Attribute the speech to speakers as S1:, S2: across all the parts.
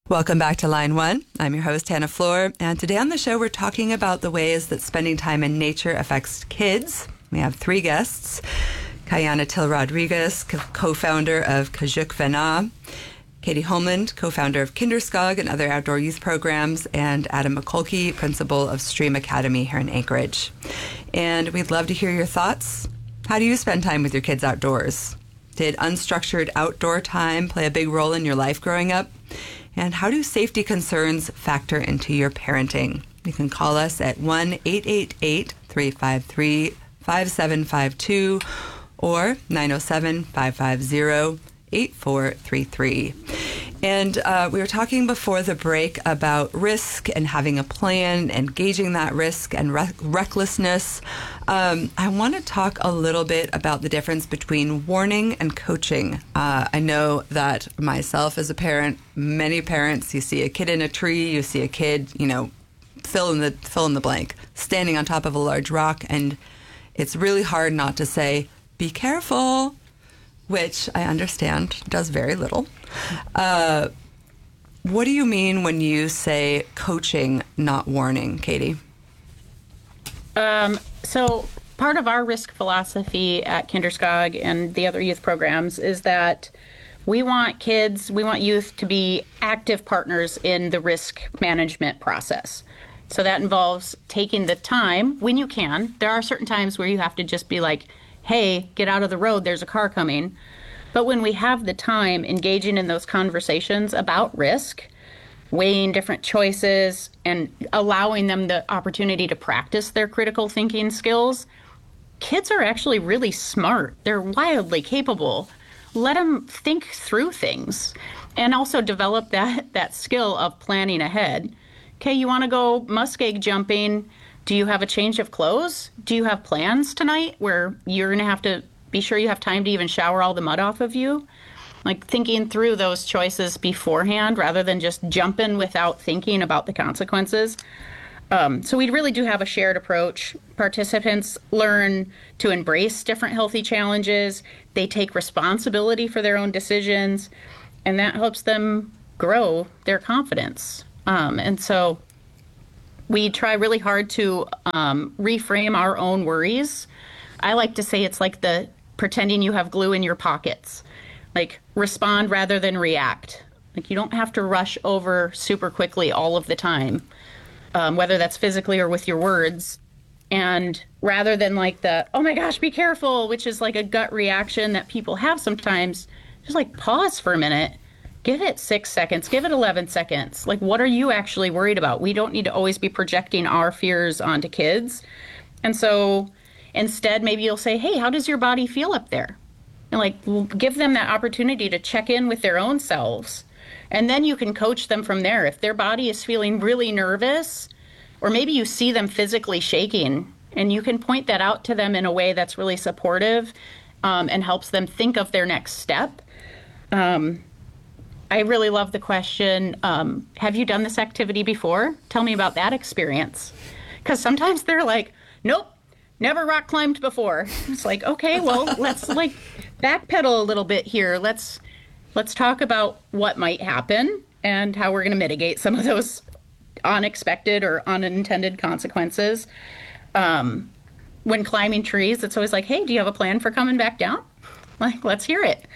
S1: Welcome back to Line One. I'm your host, Hannah Floor, and today on the show we're talking about the ways that spending time in nature affects kids. We have three guests: Kayana Till Rodriguez, co-founder of Kajuk Vena; Katie Holmland, co-founder of Kinderskog and other outdoor youth programs; and Adam McCulkey, principal of Stream Academy here in Anchorage. And we'd love to hear your thoughts. How do you spend time with your kids outdoors? Did unstructured outdoor time play a big role in your life growing up? And how do safety concerns factor into your parenting? You can call us at 1-888-353-5752 or 907-550-8433. And we were talking before the break about risk and having a plan and gauging that risk and recklessness. I want to talk a little bit about the difference between warning and coaching. I know that myself as a parent, many parents, you see a kid in a tree, you see a kid, fill in the blank, standing on top of a large rock, and it's really hard not to say, "Be careful," which I understand does very little. What do you mean when you say coaching, not warning, Katie?
S2: So part of our risk philosophy at Kinderskog and the other youth programs is that we want youth to be active partners in the risk management process. So that involves taking the time when you can. There are certain times where you have to just be like, hey, get out of the road, there's a car coming. But when we have the time, engaging in those conversations about risk, weighing different choices, and allowing them the opportunity to practice their critical thinking skills, kids are actually really smart. They're wildly capable. Let them think through things and also develop that skill of planning ahead. Okay, you want to go muskeg jumping. Do you have a change of clothes? Do you have plans tonight where you're going to have to be sure you have time to even shower all the mud off of you? Like thinking through those choices beforehand rather than just jumping without thinking about the consequences. So we really do have a shared approach. Participants learn to embrace different healthy challenges. They take responsibility for their own decisions, and that helps them grow their confidence. And so we try really hard to reframe our own worries. I like to say it's like the pretending you have glue in your pockets. Like respond rather than react. Like you don't have to rush over super quickly all of the time, whether that's physically or with your words. And rather than like the, oh my gosh, be careful, which is like a gut reaction that people have sometimes, just like pause for a minute. Give it 6 seconds, give it 11 seconds. Like, what are you actually worried about? We don't need to always be projecting our fears onto kids. And so instead, maybe you'll say, hey, how does your body feel up there? And like, give them that opportunity to check in with their own selves. And then you can coach them from there. If their body is feeling really nervous, or maybe you see them physically shaking, and you can point that out to them in a way that's really supportive and helps them think of their next step. I really love the question, have you done this activity before? Tell me about that experience. Because sometimes they're like, nope, never rock climbed before. It's like, okay, well, let's like backpedal a little bit here. Let's talk about what might happen and how we're going to mitigate some of those unexpected or unintended consequences. When climbing trees, it's always like, hey, do you have a plan for coming back down? Like, let's hear it.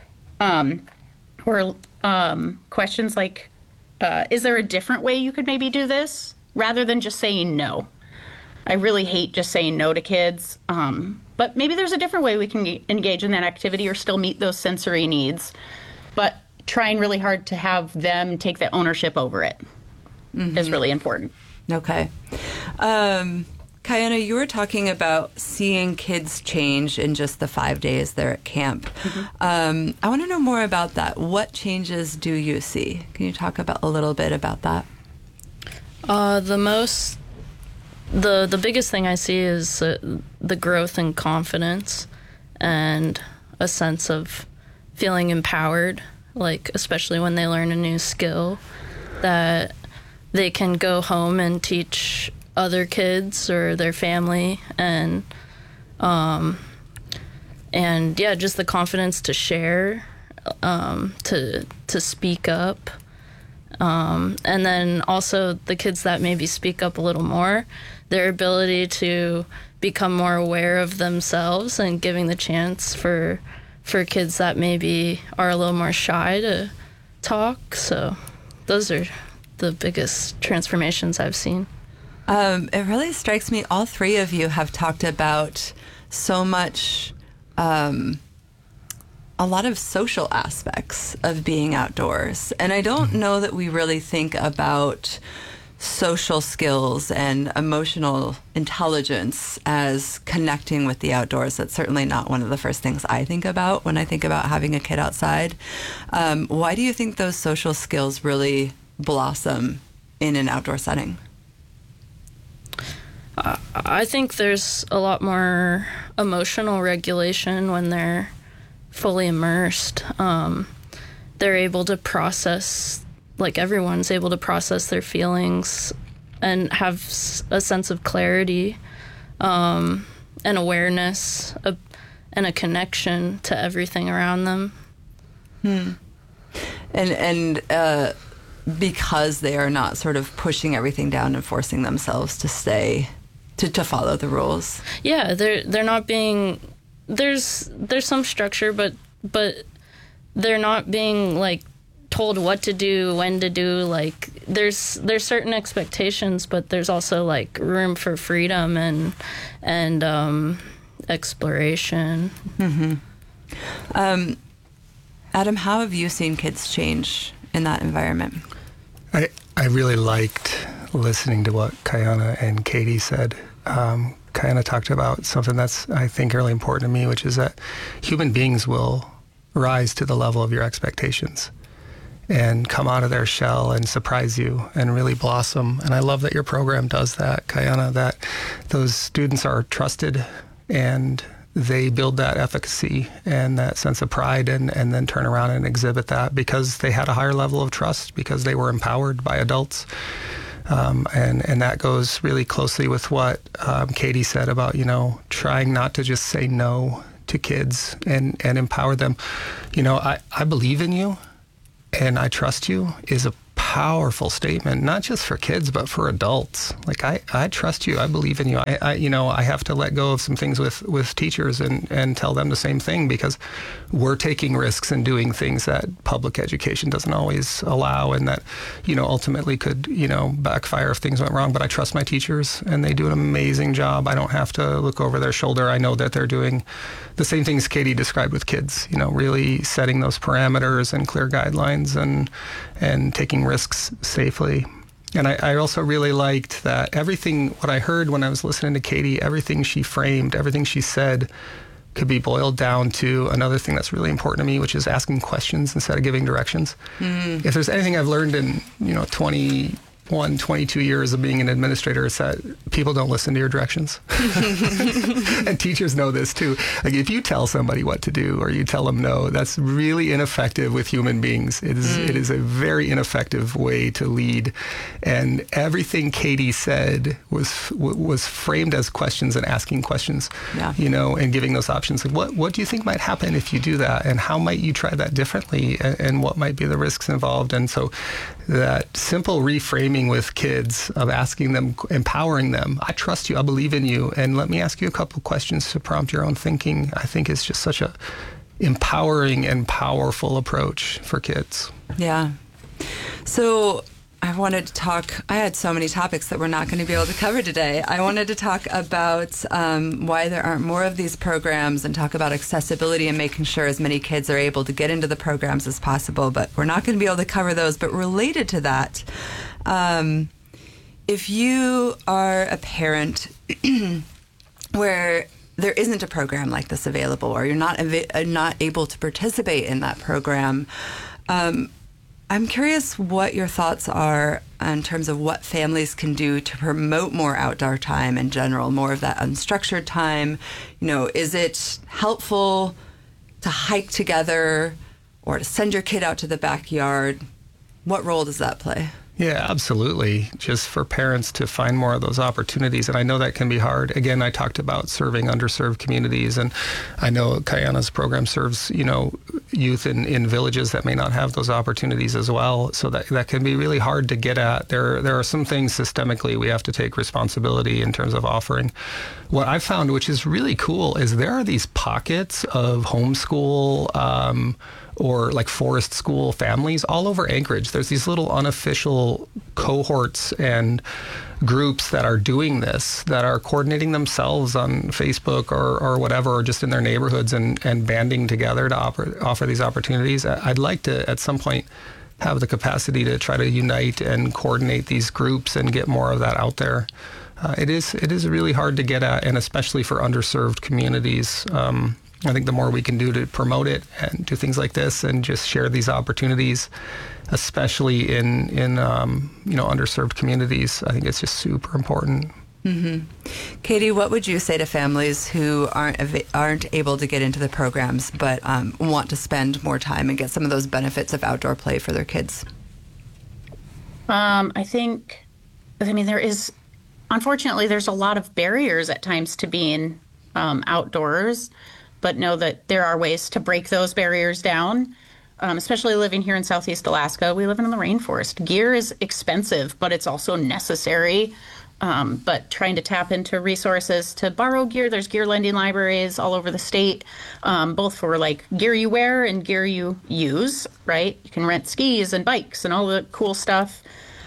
S2: Or questions like, is there a different way you could maybe do this? Rather than just saying no. I really hate just saying no to kids. But maybe there's a different way we can engage in that activity or still meet those sensory needs. But trying really hard to have them take the ownership over it is really important.
S1: Okay. Kayana, you were talking about seeing kids change in just the 5 days they're at camp. I want to know more about that. What changes do you see? Can you talk about a little bit about that?
S3: The biggest thing I see is the growth in confidence and a sense of feeling empowered, like especially when they learn a new skill that they can go home and teach other kids or their family, and yeah, just the confidence to share, to speak up, And then also the kids that maybe speak up a little more, their ability to become more aware of themselves and giving the chance for kids that maybe are a little more shy to talk. So those are the biggest transformations I've seen.
S1: It really strikes me all three of you have talked about so much, a lot of social aspects of being outdoors. And I don't know that we really think about social skills and emotional intelligence as connecting with the outdoors. That's certainly not one of the first things I think about when I think about having a kid outside. Why do you think those social skills really blossom in an outdoor setting?
S3: I think there's a lot more emotional regulation when they're fully immersed. They're able to process, like everyone's able to process their feelings and have a sense of clarity, and awareness, and a connection to everything around them.
S1: And because they are not sort of pushing everything down and forcing themselves to stay, to follow the rules.
S3: Yeah, they're not being, there's some structure, but they're not being like told what to do, when to do. Like there's certain expectations, but there's also like room for freedom and exploration.
S1: Adam, how have you seen kids change in that environment?
S4: I really liked listening to what Kayana and Katie said. Kayana talked about something that's, I think, really important to me, which is that human beings will rise to the level of your expectations and come out of their shell and surprise you and really blossom. And I love that your program does that, Kayana, that those students are trusted and they build that efficacy and that sense of pride and then turn around and exhibit that because they had a higher level of trust, because they were empowered by adults. And that goes really closely with what Katie said about, trying not to just say no to kids and empower them. I believe in you and I trust you is a powerful statement, not just for kids, but for adults. Like, I trust you. I believe in you. I have to let go of some things with teachers and tell them the same thing, because we're taking risks and doing things that public education doesn't always allow, and that, ultimately could, backfire if things went wrong. But I trust my teachers and they do an amazing job. I don't have to look over their shoulder. I know that they're doing the same things Katie described with kids, really setting those parameters and clear guidelines and taking risks safely. And I also really liked that what I heard when I was listening to Katie, everything she framed, everything she said could be boiled down to another thing that's really important to me, which is asking questions instead of giving directions. If there's anything I've learned in, 22 years of being an administrator, is that people don't listen to your directions. And teachers know this too. Like, if you tell somebody what to do or you tell them no, that's really ineffective with human beings. It is a very ineffective way to lead. And everything Katie said was framed as questions and asking questions, and giving those options. Like, what do you think might happen if you do that? And how might you try that differently? And what might be the risks involved? And so that simple reframing with kids of asking them, empowering them, I trust you, I believe in you, and let me ask you a couple questions to prompt your own thinking, I think is just such a empowering and powerful approach for kids.
S1: Yeah. So I had so many topics that we're not going to be able to cover today. I wanted to talk about why there aren't more of these programs and talk about accessibility and making sure as many kids are able to get into the programs as possible, but we're not going to be able to cover those. But related to that, if you are a parent where there isn't a program like this available, or you're not able to participate in that program, I'm curious what your thoughts are in terms of what families can do to promote more outdoor time in general, more of that unstructured time. Is it helpful to hike together or to send your kid out to the backyard? What role does that play?
S4: Yeah, absolutely. Just for parents to find more of those opportunities. And I know that can be hard. Again, I talked about serving underserved communities, and I know Kayana's program serves, youth in villages that may not have those opportunities as well. So that can be really hard to get at. There are some things systemically we have to take responsibility in terms of offering. What I found, which is really cool, is there are these pockets of homeschool or like forest school families all over Anchorage. There's these little unofficial cohorts and groups that are doing this, that are coordinating themselves on Facebook or whatever, or just in their neighborhoods and banding together to offer these opportunities. I'd like to, at some point, have the capacity to try to unite and coordinate these groups and get more of that out there. It is really hard to get at, and especially for underserved communities. I think the more we can do to promote it and do things like this and just share these opportunities, especially in underserved communities, I think it's just super important.
S1: Mm-hmm. Katie, what would you say to families who aren't able to get into the programs but want to spend more time and get some of those benefits of outdoor play for their kids?
S2: Unfortunately, there's a lot of barriers at times to being outdoors, but know that there are ways to break those barriers down. Especially living here in Southeast Alaska, we live in the rainforest. Gear is expensive, but it's also necessary. But trying to tap into resources to borrow gear, there's gear lending libraries all over the state, both for like gear you wear and gear you use, right? You can rent skis and bikes and all the cool stuff.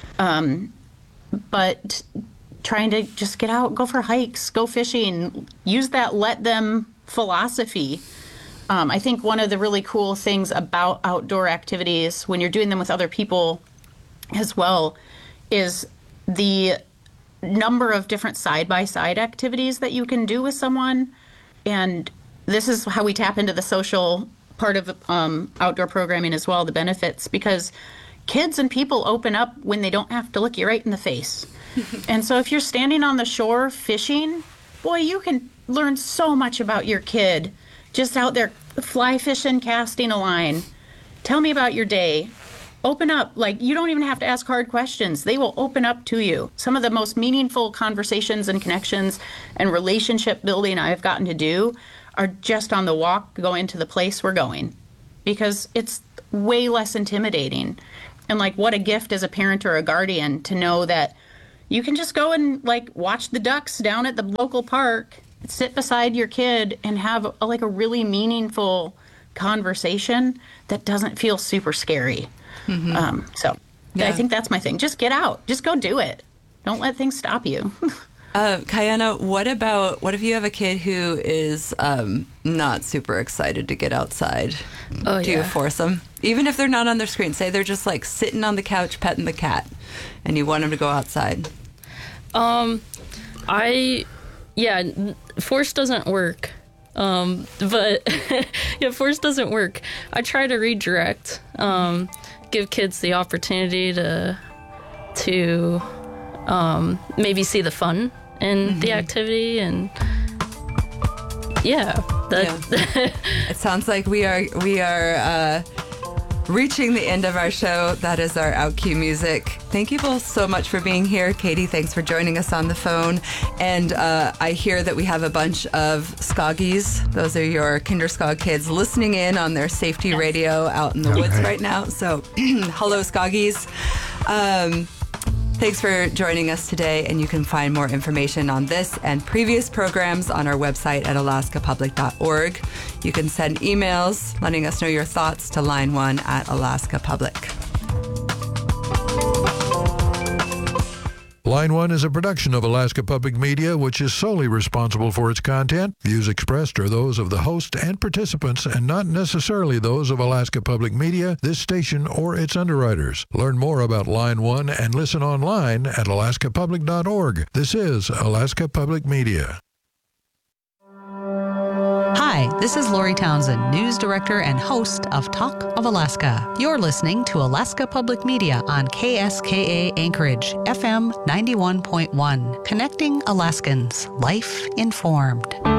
S2: But trying to just get out, go for hikes, go fishing, use that let them philosophy. I think one of the really cool things about outdoor activities when you're doing them with other people as well is the number of different side-by-side activities that you can do with someone. And this is how we tap into the social part of outdoor programming as well, the benefits, because kids and people open up when they don't have to look you right in the face. And so if you're standing on the shore fishing, boy, you can learn so much about your kid just out there fly fishing, casting a line. Tell me about your day. Open up. Like, you don't even have to ask hard questions. They will open up to you. Some of the most meaningful conversations and connections and relationship building I've gotten to do are just on the walk going to the place we're going, because it's way less intimidating. And like, what a gift as a parent or a guardian to know that you can just go and like watch the ducks down at the local park, sit beside your kid and have a really meaningful conversation that doesn't feel super scary. Mm-hmm. I think that's my thing. Just get out. Just go do it. Don't let things stop you.
S1: Kayana, what if you have a kid who is not super excited to get outside? Do you force them? Even if they're not on their screen, say they're just like sitting on the couch petting the cat and you want them to go outside.
S3: Force doesn't work. But force doesn't work. I try to redirect, give kids the opportunity to maybe see the fun in the activity, and
S1: it sounds like we are reaching the end of our show. That is our out cue music. Thank you both so much for being here. Katie, thanks for joining us on the phone. And I hear that we have a bunch of Skoggies. Those are your Kinderskog kids listening in on their safety radio out in the woods right now. So hello, Skoggies. Thanks for joining us today, and you can find more information on this and previous programs on our website at alaskapublic.org. You can send emails letting us know your thoughts to line1@alaskapublic.
S5: Line 1 is a production of Alaska Public Media, which is solely responsible for its content. Views expressed are those of the host and participants and not necessarily those of Alaska Public Media, this station, or its underwriters. Learn more about Line 1 and listen online at alaskapublic.org. This is Alaska Public Media.
S6: Hi, this is Lori Townsend, News Director and host of Talk of Alaska. You're listening to Alaska Public Media on KSKA Anchorage, FM 91.1, connecting Alaskans, life informed.